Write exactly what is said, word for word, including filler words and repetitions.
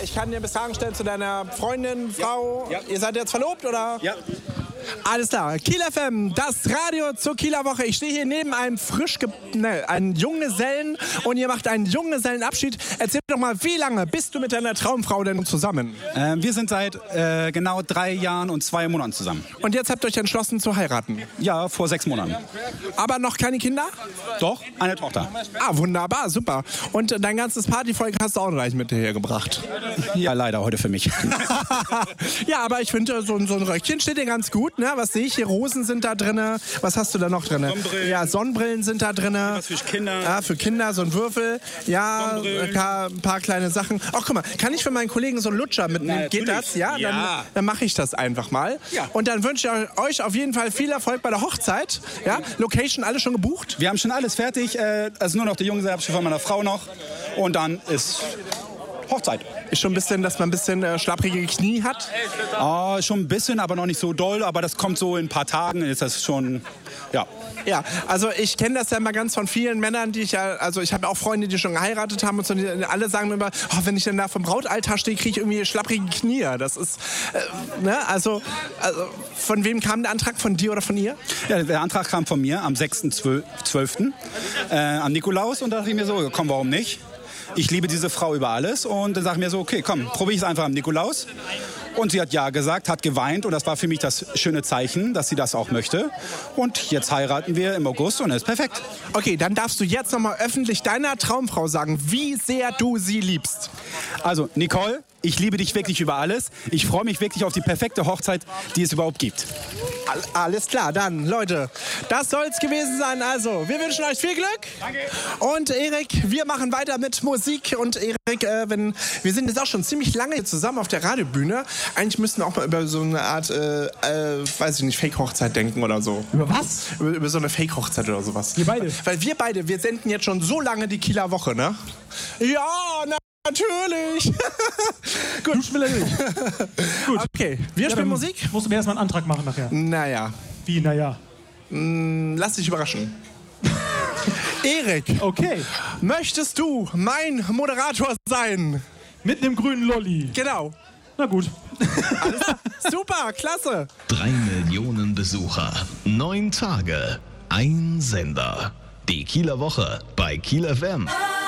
ich kann dir bis Fragen stellen zu deiner Freundin, Frau. Ja. Ihr seid jetzt verlobt, oder? Ja. Alles klar. Kiel F M, das Radio zur Kieler Woche. Ich stehe hier neben einem frisch, ge ne, einen Junggesellen und ihr macht einen Junggesellenabschied. Erzähl doch mal, wie lange bist du mit deiner Traumfrau denn zusammen? Äh, wir sind seit äh, genau drei Jahren und zwei Monaten zusammen. Und jetzt habt ihr euch entschlossen zu heiraten? Ja, vor sechs Monaten. Aber noch keine Kinder? Doch, eine Tochter. Ah, wunderbar, super. Und dein ganzes Partyvolk hast du auch gleich mit hierher gebracht? Ja, leider heute für mich. Ja, aber ich finde, so, so ein Röckchen steht dir ganz gut. Ne? Was sehe ich hier? Rosen sind da drin. Was hast du da noch drin? Sonnenbrillen. Ja, Sonnenbrillen sind da drin. Was für Kinder. Ja, für Kinder, so ein Würfel. Ja, ein paar, ein paar kleine Sachen. Ach, guck mal, kann ich für meinen Kollegen so einen Lutscher mitnehmen? Na, Geht das? Ja, ja. dann, dann mache ich das einfach mal. Ja. Und dann wünsche ich euch auf jeden Fall viel Erfolg bei der Hochzeit. Ja, Location alles schon gebucht? Wir haben schon alles fertig. Äh, also nur noch die Junggesellenabschied von meiner Frau noch. Und dann ist Hochzeit. Ist schon ein bisschen, dass man ein bisschen äh, schlapprige Knie hat? Oh, schon ein bisschen, aber noch nicht so doll. Aber das kommt so in ein paar Tagen. Ist das schon, ja. Ja, also ich kenne das ja immer ganz von vielen Männern, die ich ja, also ich habe auch Freunde, die schon geheiratet haben und so, die alle sagen mir immer, oh, wenn ich dann da vom Brautaltar stehe, kriege ich irgendwie schlapprige Knie. Das ist, äh, ne, also, also von wem kam der Antrag, von dir oder von ihr? Ja, der Antrag kam von mir am sechsten zwölften Äh, am Nikolaus und da dachte ich mir so, komm, warum nicht? Ich liebe diese Frau über alles und dann sage ich mir so, okay, komm, probiere ich es einfach am Nikolaus. Und sie hat ja gesagt, hat geweint und das war für mich das schöne Zeichen, dass sie das auch möchte. Und jetzt heiraten wir im August und es ist perfekt. Okay, dann darfst du jetzt nochmal öffentlich deiner Traumfrau sagen, wie sehr du sie liebst. Also, Nicole, ich liebe dich wirklich über alles. Ich freue mich wirklich auf die perfekte Hochzeit, die es überhaupt gibt. Alles klar, dann, Leute, das soll es gewesen sein. Also, wir wünschen euch viel Glück. Danke. Und Erik, wir machen weiter mit Musik. Und Erik, äh, wenn, wir sind jetzt auch schon ziemlich lange hier zusammen auf der Radiobühne. Eigentlich müssten wir auch mal über so eine Art, äh, äh, weiß ich nicht, Fake-Hochzeit denken oder so. Über was? Über, über so eine Fake-Hochzeit oder sowas. Wir beide? Weil wir beide, wir senden jetzt schon so lange die Kieler Woche, ne? Ja, na, natürlich. Gut. Du spielst nicht. Gut. Okay, wir Ja, spielen Musik. Musst du mir erstmal einen Antrag machen nachher. Naja, Wie, naja. lass dich überraschen. Erik, Okay. möchtest du mein Moderator sein? Mit einem grünen Lolli. Genau. Na gut. Super, klasse. Drei Millionen Besucher, neun Tage, ein Sender. Die Kieler Woche bei Kiel F M.